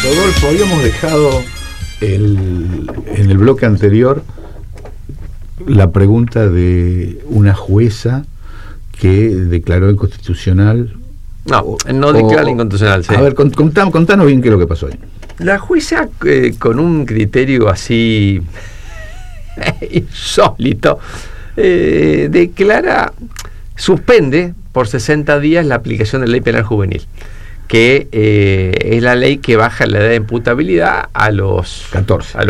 Rodolfo, habíamos dejado en el bloque anterior la pregunta de una jueza que declaró inconstitucional. No declara inconstitucional. Sí. A ver, contanos bien qué es lo que pasó ahí. La jueza, con un criterio así insólito, suspende por 60 días la aplicación de la ley penal juvenil, que es la ley que baja la edad de imputabilidad a los 14.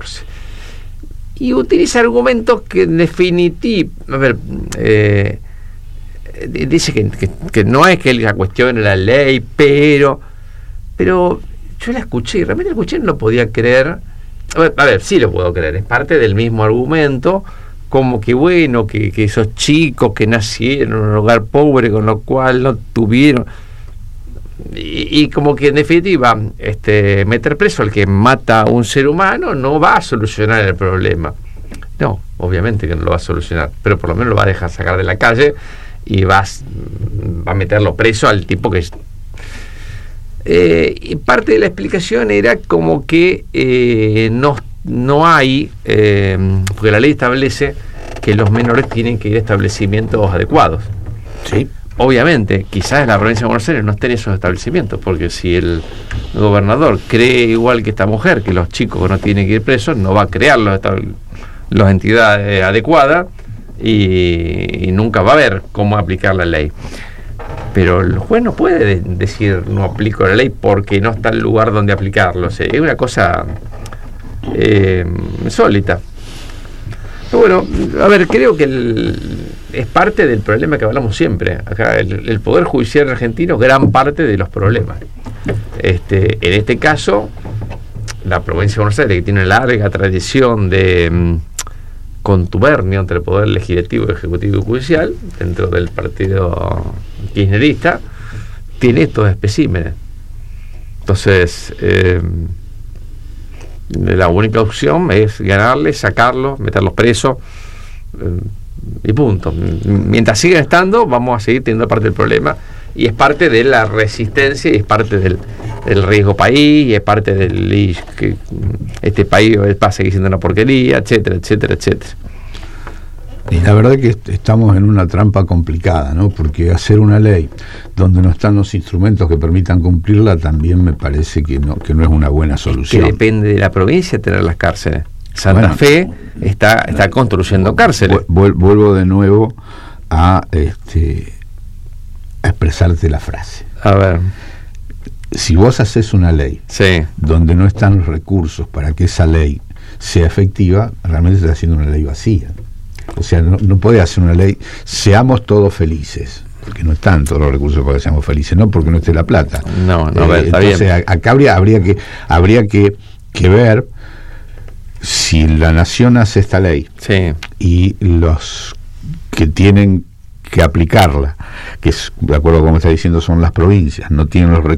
Y utiliza argumentos que en definitiva, dice que no es que ella cuestione la ley, pero yo la escuché y realmente no lo podía creer. A ver, sí lo puedo creer, es parte del mismo argumento, como que bueno, que esos chicos que nacieron en un hogar pobre, con lo cual no tuvieron, y como que en definitiva meter preso al que mata a un ser humano no va a solucionar el problema. No, obviamente que no lo va a solucionar, pero por lo menos lo va a dejar sacar de la calle y va a meterlo preso al tipo que es. Y parte de la explicación era como que no hay, porque la ley establece que los menores tienen que ir a establecimientos adecuados. Sí. Obviamente, quizás la provincia de Buenos Aires no esté en esos establecimientos, porque si el gobernador cree igual que esta mujer, que los chicos no tienen que ir presos, no va a crear las entidades adecuadas y nunca va a ver cómo aplicar la ley. Pero el juez no puede decir no aplico la ley porque no está el lugar donde aplicarlo. O sea, es una cosa insólita. Pero bueno, a ver, creo que es parte del problema que hablamos siempre. Acá el Poder Judicial argentino, gran parte de los problemas. En este caso, la provincia de Buenos Aires, que tiene una larga tradición de contubernio entre el Poder Legislativo, Ejecutivo y Judicial, dentro del partido kirchnerista, tiene estos especímenes. Entonces, la única opción es ganarle, sacarlos, meterlos presos, y punto. Mientras sigan estando, vamos a seguir teniendo parte del problema, y es parte de la resistencia, y es parte del riesgo país, y es parte del que este país va a seguir siendo una porquería, etcétera, etcétera, etcétera. Y la verdad que estamos en una trampa complicada, ¿no? Porque hacer una ley donde no están los instrumentos que permitan cumplirla también me parece que no es una buena solución. Que depende de la provincia tener las cárceles. Santa Fe está construyendo cárceles. Vuelvo de nuevo a expresarte la frase. A ver. Si vos haces una ley donde no están los recursos para que esa ley sea efectiva, realmente estás haciendo una ley vacía. O sea, no podés hacer una ley, seamos todos felices, porque no están todos los recursos para que seamos felices, no porque no esté la plata. Está entonces, bien. Acá habría que ver si la nación hace esta ley y los que tienen que aplicarla, que es, de acuerdo a como está diciendo, son las provincias, no tienen los recursos